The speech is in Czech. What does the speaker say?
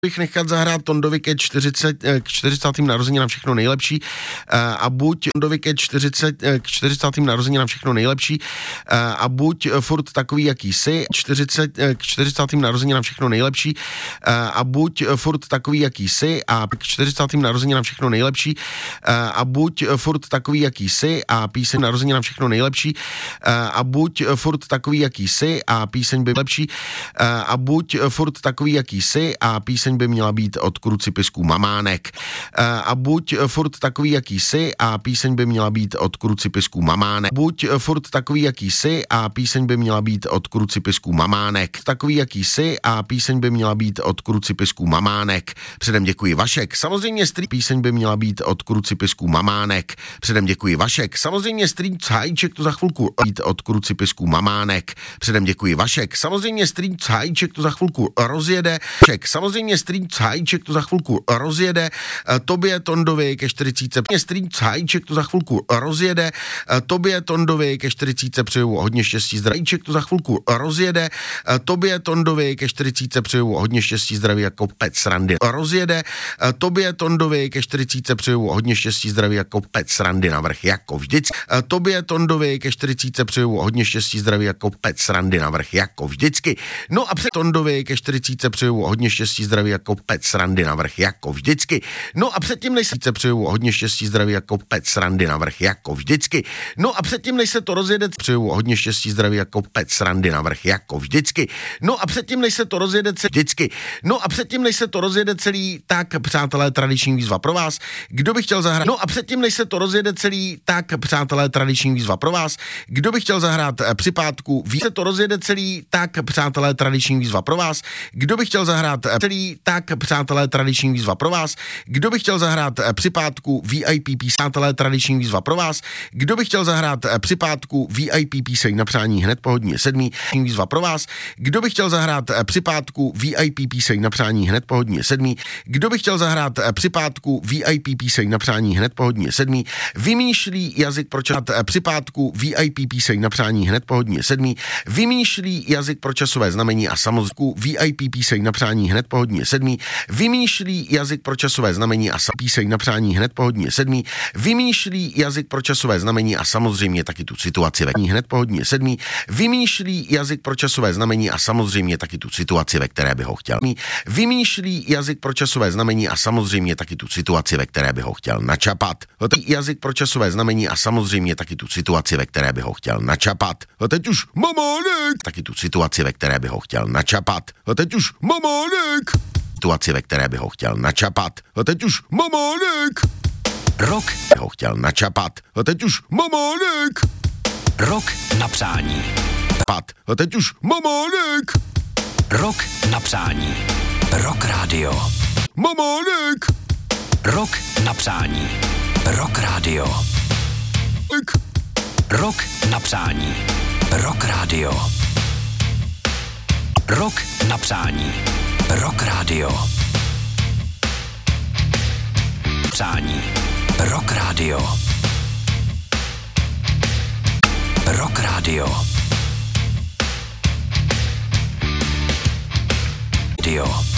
bych nechat zahrát Tondovi k 40. narozeninám všechno nejlepší a buď Tondovi k 40. narozeninám všechno nejlepší a buď furt takový, jaký jsi, k 40. narozeninám všechno nejlepší a buď furt takový, jaký jsi a k 40. narozeninám všechno nejlepší a buď furt takový, jaký jsi a píseň narozeninám všechno nejlepší a buď furt takový, jaký jsi a píseň by lepší a buď furt takový, jaký jsi a píseň by měla být od Krucipisků Mamánek. A buď furt takový, jaký jsi a píseň by měla být od Krucipisků Mamánek. Buď furt takový, jaký jsi a píseň by měla být od Krucipisků Mamánek. Takový, jaký jsi a píseň by měla být od Krucipisků Mamánek. Předem děkuji, Vašek. Samozřejmě píseň by měla být od Krucipisků Mamánek. Předem děkuji, Vašek. Samozřejmě Hájíček to za chvilku být od Krucipisků Mamánek. Předem děkuji, Vašek. Samozřejmě Hájíček to za chvilku rozjede. Samozřejmě Hájíček to za chvilku rozjede. Tobě Tondovi ke 40. Hájíček to za chvilku rozjede. Tobě Tondovi ke 40. přeju hodně štěstí, zdravíček to za chvilku rozjede. Tobě Tondovi ke 40. přeju hodně štěstí, zdraví jako pec srandy rozjede. Tobě Tondovi ke 40. přeju hodně štěstí, zdraví jako pec srandy navrch jako vždycky. Tobě Tondovi ke 40. přeju hodně štěstí, zdraví jako pec srandy navrch jako vždycky. No a před Tondovi ke 40. přeju hodně štěstí, zdraví jako pec srandy navrch jako vždycky. No a předtím, než se přeju hodně štěstí, zdraví jako pec srandy navrch jako vždycky. No a předtím, než se to rozjede, přeju hodně štěstí, zdraví jako pec srandy navrch jako vždycky. No a předtím, než se to rozjede vždycky. No a předtím, než se to rozjede celý, tak přátelé, tradiční výzva pro vás. Kdo by chtěl zahrát? No a předtím, než se to rozjede celý, tak přátelé, tradiční výzva pro vás. Kdo by chtěl zahrát při pátku? Ví se to rozjede celý, tak přátelé, tradiční výzva pro vás. Kdo by chtěl zahrát celý, tak přátelé, tradiční výzva pro vás. Kdo by chtěl zahrát při pátku VIP přátelé, tradiční výzva pro vás. Kdo by chtěl zahrát při pátku VIP píseň na přání hned po hodině 7. výzva pro vás. Kdo by chtěl zahrát při pátku VIP píseň na přání hned po hodině 7. Kdo by chtěl zahrát při pátku VIP píseň na přání hned po hodině 7. Vymýšlí jazyk pro při pátku VIP píseň na přání hned po hodině 7. Vymýšlí jazyk pro časové znamení a samozřejmě VIP píseň na přání hned po hodině 7. Vymýšlí jazyk pro časové znamení a píseň na přání hned po hodině 7. Vymýšlí jazyk pro časové znamení a samozřejmě taky tu situaci ve hned po hodině 7. Vymýšlí jazyk pro časové znamení a samozřejmě taky tu situaci, ve které by ho chtěl. Vymýšlí jazyk pro časové znamení a samozřejmě taky tu situaci, ve které by ho chtěl načapat. Jazyk pro časové znamení a samozřejmě taky tu situaci, ve které by ho chtěl načapat. A teď už Mamánek! Taky tu situaci, ve které by ho chtěl načapat. A teď už Mamánek! Situaci, ve které by ho chtěl načapat. A teď už Mamánek! Rok ho chtěl načapat. A teď už Mamánek! Rok na přání. A teď už Mamánek! Rok na přání. Rock Radio. Mamánek! Rok na přání. Rock Radio. Rok na přání. Rock Radio. Rok na přání. Rock Radio. Přání. Rock Radio. Rock Radio. Radio.